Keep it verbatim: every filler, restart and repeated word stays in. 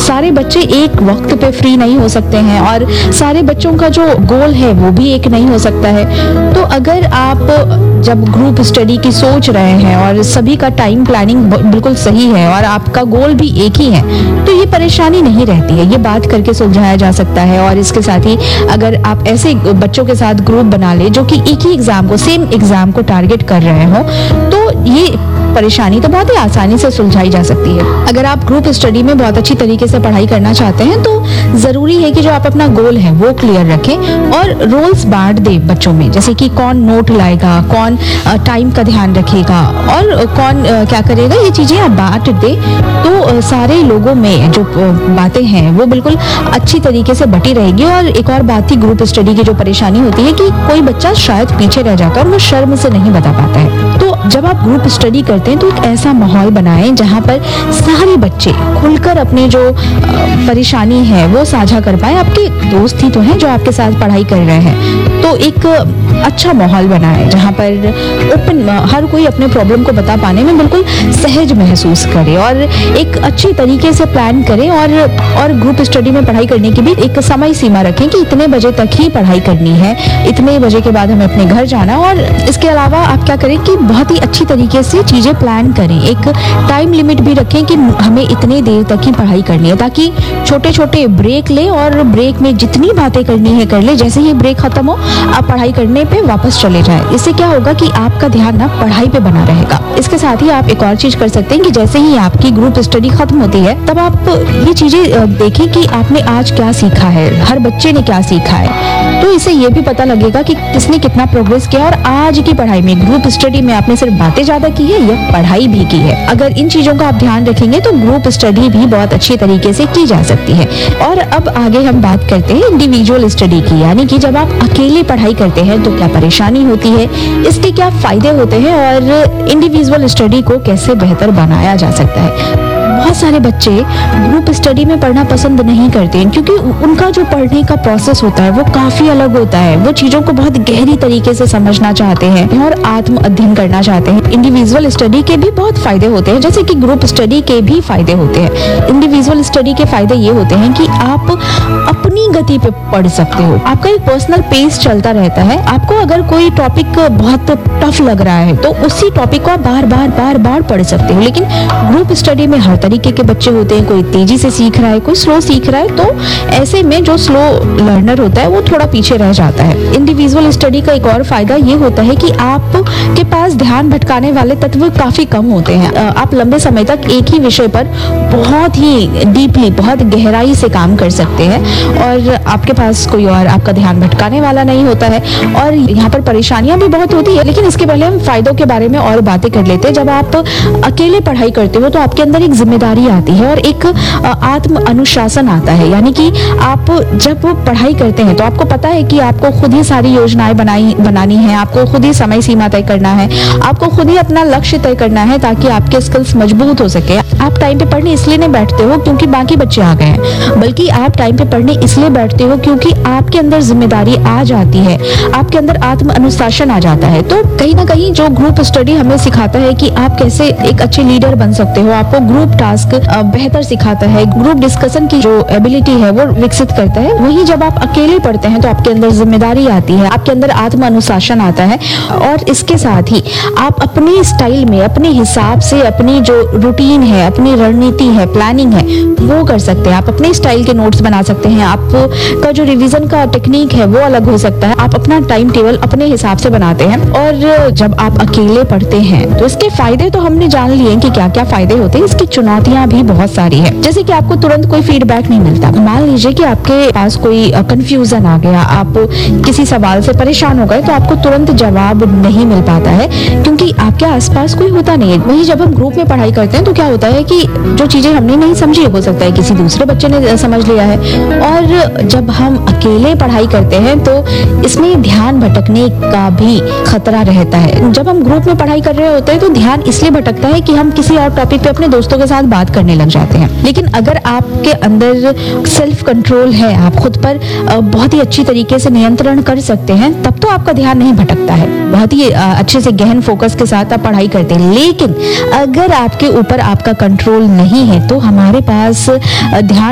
सारे बच्चे एक वक्त पे फ्री नहीं हो सकते हैं और सारे बच्चों का जो गोल है वो भी एक नहीं हो सकता है। तो अगर आप जब ग्रुप स्टडी की सोच रहे हैं और सभी का टाइम प्लानिंग बिल्कुल सही है और आपका गोल भी एक ही है, तो ये परेशानी नहीं रहती है, ये बात करके सुलझाया जा सकता है। और इसके साथ ही अगर आप ऐसे बच्चों के साथ ग्रुप बना ले जो कि एक ही एग्जाम को, सेम एग्जाम को टारगेट कर रहे हो, तो ये परेशानी तो बहुत ही आसानी से सुलझाई जा सकती है। अगर आप ग्रुप स्टडी में बहुत अच्छी तरीके से पढ़ाई करना चाहते हैं तो जरूरी है कि जो आप अपना गोल है वो क्लियर रखें और रोल्स बांट दे बच्चों में, जैसे कि कौन नोट लाएगा, कौन टाइम का ध्यान रखेगा और कौन क्या करेगा, ये चीजें आप बांट दे तो सारे लोगों में जो बातें हैं वो बिल्कुल अच्छी तरीके से बटी रहेगी। और एक और बात थी, ग्रुप स्टडी की जो परेशानी होती है कि कोई बच्चा शायद पीछे रह जाता है और वो शर्म से नहीं बता पाता है। तो जब आप ग्रुप स्टडी करते हैं तो एक ऐसा माहौल बनाएं जहां पर सारे बच्चे खुलकर अपने जो परेशानी है वो साझा कर पाए। आपके दोस्त ही तो हैं जो आपके साथ पढ़ाई कर रहे हैं, तो एक अच्छा माहौल बनाएं जहां पर ओपन हर कोई अपने प्रॉब्लम को बता पाने में बिल्कुल सहज महसूस करे और एक अच्छी तरीके से प्लान करें। और और ग्रुप स्टडी में पढ़ाई करने की भी एक समय सीमा रखें कि इतने बजे तक ही पढ़ाई करनी है, इतने बजे के बाद हमें अपने घर जाना। और इसके अलावा आप क्या करें कि बहुत ही अच्छी तरीके से चीजें प्लान करें, एक टाइम लिमिट भी रखें कि हमें इतने देर तक ही पढ़ाई करनी है, ताकि छोटे छोटे ब्रेक ले और ब्रेक में जितनी बातें करनी है कर ले। जैसे ही ब्रेक खत्म हो आप पढ़ाई करने पे वापस चले जाए। इससे क्या होगा कि आपका ध्यान ना पढ़ाई पे बना रहेगा। इसके साथ ही आप एक और चीज कर सकते हैं कि जैसे ही आपकी ग्रुप स्टडी खत्म होती है तब आप ये चीजें देखें कि आपने आज क्या सीखा है, हर बच्चे ने क्या सीखा है। तो इससे ये भी पता लगेगा कि किसने कितना प्रोग्रेस किया और आज की पढ़ाई में, ग्रुप स्टडी में आपने सिर्फ बातें ज्यादा की है या पढ़ाई भी की है। अगर इन चीजों का आप ध्यान रखेंगे तो ग्रुप स्टडी भी बहुत अच्छी तरीके से की जा सकती है। और अब आगे हम बात करते हैं इंडिविजुअल स्टडी की, यानी कि जब आप अकेले पढ़ाई करते हैं तो क्या परेशानी होती है, इसके क्या फायदे होते हैं और इंडिविजुअल स्टडी को कैसे बेहतर बनाया जा सकता है। बहुत सारे बच्चे ग्रुप स्टडी में पढ़ना पसंद नहीं करते हैं क्योंकि उनका जो पढ़ने का प्रोसेस होता है वो काफी अलग होता है। वो चीजों को बहुत गहरी तरीके से समझना चाहते हैं और आत्म अध्ययन करना चाहते हैं। इंडिविजुअल स्टडी के भी बहुत फायदे होते हैं, जैसे कि ग्रुप स्टडी के भी फायदे होते हैं। इंडिविजुअल स्टडी के फायदे ये होते हैं कि आप अपनी गति पे पढ़ सकते हो, आपका एक पर्सनल पेस चलता रहता है। आपको अगर कोई टॉपिक बहुत टफ लग रहा है तो उसी टॉपिक को आप बार बार बार बार पढ़ सकते हो। लेकिन ग्रुप स्टडी में हर तरीके के बच्चे होते हैं, कोई तेजी से सीख रहा है, कोई स्लो सीख रहा है, तो ऐसे में जो स्लो लर्नर होता है वो थोड़ा पीछे रह जाता है। इंडिविजुअल स्टडी का एक और फायदा ये होता है कि आप के पास ध्यान भटकाने वाले तत्व काफी कम होते हैं। आप लंबे समय तक एक ही विषय पर बहुत ही डीपली, बहुत गहराई से काम कर सकते हैं और आपके पास कोई और आपका ध्यान भटकाने वाला नहीं होता है। और यहाँ पर परेशानियां भी बहुत होती है, लेकिन इसके पहले हम फायदों के बारे में और बातें कर लेते हैं। जब आप अकेले पढ़ाई करते हो तो आपके अंदर एक जिम्मेदारी आती है और एक आत्म अनुशासन आता है, यानी कि आप जब पढ़ाई करते हैं तो आपको पता है कि आपको खुद ही सारी योजनाएं बनाई बनानी है, आपको खुद ही समय सीमा तय करना है, आपको खुद ही अपना लक्ष्य तय करना है ताकि आपके स्किल्स मजबूत हो सके। आप टाइम पे पढ़ने इसलिए नहीं बैठते हो क्योंकि बाकी बच्चे आ गए हैं, बल्कि आप टाइम पे पढ़ने इसलिए बैठते हो क्योंकि आपके अंदर जिम्मेदारी आ जाती है, आपके अंदर आत्म अनुशासन आ जाता है। तो कहीं ना कहीं जो ग्रुप स्टडी हमें सिखाता है कि आप कैसे एक अच्छे लीडर बन सकते हो, आपको ग्रुप टास्क बेहतर सिखाता है, ग्रुप डिस्कशन की जो एबिलिटी है वो विकसित करता है। वहीं जब आप अकेले पढ़ते हैं तो आपके अंदर जिम्मेदारी आती है, आपके अंदर आत्म अनुशासन आता है और इसके साथ ही आप अपने स्टाइल में, अपने हिसाब से अपनी जो रूटीन है, अपनी रणनीति है, प्लानिंग है, वो कर सकते हैं। आप अपने स्टाइल के नोट्स बना सकते हैं, आपका जो रिवीजन का टेक्निक है वो अलग हो सकता है, आप अपना टाइम टेबल अपने हिसाब से बनाते हैं। और जब आप अकेले पढ़ते हैं तो इसके फायदे तो हमने जान लिए कि क्या क्या फायदे होते हैं, इसकी चुनौतियां भी बहुत सारी है। जैसे कि आपको तुरंत कोई फीडबैक नहीं मिलता। मान लीजिए कि आपके पास कोई कंफ्यूजन आ गया, आप किसी सवाल से परेशान हो गए तो आपको तुरंत जवाब नहीं मिल पाता है क्योंकि आपके आसपास कोई होता नहीं है। वहीं जब हम ग्रुप में पढ़ाई करते हैं तो क्या होता है कि जो चीजें हमने नहीं समझी हो सकता है किसी दूसरे बच्चे ने समझ लिया है। और जब हम अकेले पढ़ाई करते हैं तो इसमें ध्यान भटकने का भी खतरा रहता है। जब हम ग्रुप में पढ़ाई कर रहे होते हैं तो ध्यान इसलिए भटकता है कि हम किसी और टॉपिक पे अपने दोस्तों के साथ बात करने लग जाते हैं। लेकिन अगर आपके अंदर सेल्फ कंट्रोल है, आप खुद पर बहुत ही अच्छी तरीके से नियंत्रण कर सकते हैं, तब तो आपका ध्यान नहीं भटकता है, बहुत ही अच्छे से गहन फोकस के साथ आप पढ़ाई करते हैं। लेकिन अगर आपके ऊपर आपका कंट्रोल नहीं है तो हमारे पास ध्यान